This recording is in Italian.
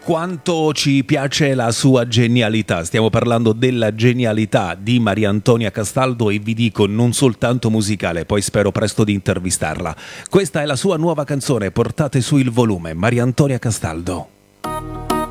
quanto ci piace la sua genialità. Stiamo parlando della genialità di Maria Antonia Castaldo e vi dico non soltanto musicale, poi spero presto di intervistarla. Questa è la sua nuova canzone, portate su il volume, Maria Antonia Castaldo.